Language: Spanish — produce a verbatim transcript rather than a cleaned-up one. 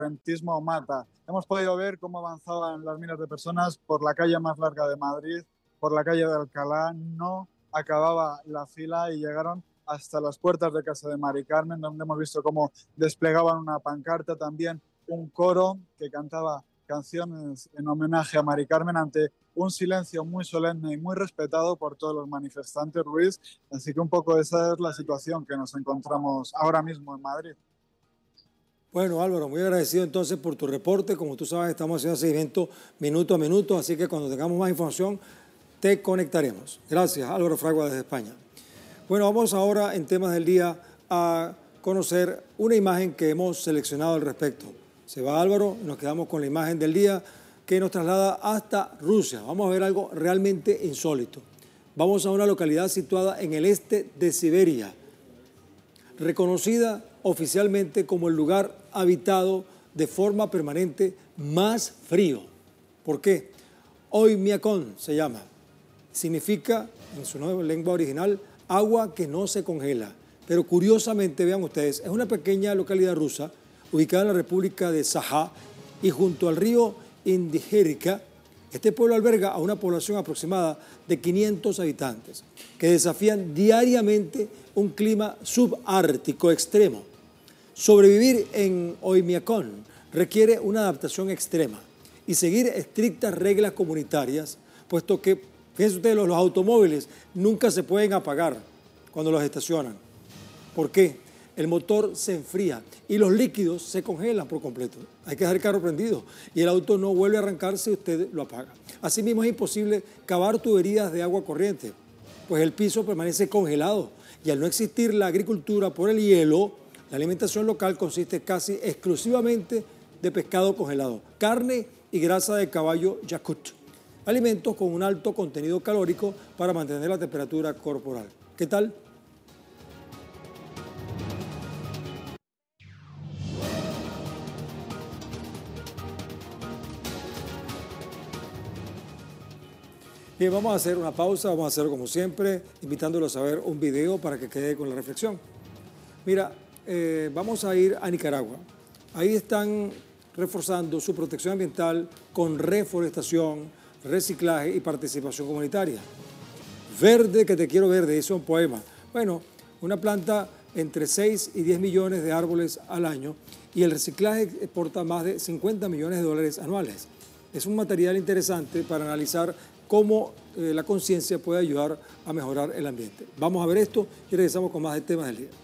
rentismo mata. Hemos podido ver cómo avanzaban las miles de personas por la calle más larga de Madrid, por la calle de Alcalá. No acababa la fila y llegaron hasta las puertas de casa de Mari Carmen, donde hemos visto cómo desplegaban una pancarta, también un coro que cantaba canciones en homenaje a Mari Carmen ante un silencio muy solemne y muy respetado por todos los manifestantes, Ruiz. Así que un poco esa es la situación que nos encontramos ahora mismo en Madrid. Bueno, Álvaro, muy agradecido entonces por tu reporte. Como tú sabes, estamos haciendo seguimiento minuto a minuto, así que cuando tengamos más información te conectaremos. Gracias, Álvaro Fragua desde España. Bueno, vamos ahora en temas del día a conocer una imagen que hemos seleccionado al respecto. Se va Álvaro y nos quedamos con la imagen del día que nos traslada hasta Rusia. Vamos a ver algo realmente insólito. Vamos a una localidad situada en el este de Siberia, reconocida oficialmente como el lugar habitado de forma permanente más frío. ¿Por qué? Oymyakon se llama. Significa, en su nueva lengua original, agua que no se congela. Pero curiosamente, vean ustedes, es una pequeña localidad rusa ubicada en la República de Sajá y junto al río Indijérica. Este pueblo alberga a una población aproximada de quinientos habitantes que desafían diariamente un clima subártico extremo. Sobrevivir en Oymyakon requiere una adaptación extrema y seguir estrictas reglas comunitarias, puesto que, fíjense ustedes, los, los automóviles nunca se pueden apagar cuando los estacionan. ¿Por qué? El motor se enfría y los líquidos se congelan por completo. Hay que dejar el carro prendido y el auto no vuelve a arrancar si usted lo apaga. Asimismo, es imposible cavar tuberías de agua corriente, pues el piso permanece congelado y al no existir la agricultura por el hielo, la alimentación local consiste casi exclusivamente de pescado congelado, carne y grasa de caballo yakut, alimentos con un alto contenido calórico para mantener la temperatura corporal. ¿Qué tal? Bien, vamos a hacer una pausa, vamos a hacerlo como siempre, invitándolos a ver un video para que quede con la reflexión. Mira, eh, vamos a ir a Nicaragua. Ahí están reforzando su protección ambiental con reforestación, reciclaje y participación comunitaria. Verde que te quiero ver, dice un poema. Bueno, una planta entre seis y diez millones de árboles al año y el reciclaje exporta más de cincuenta millones de dólares anuales. Es un material interesante para analizar cómo eh, la conciencia puede ayudar a mejorar el ambiente. Vamos a ver esto y regresamos con más de temas del día.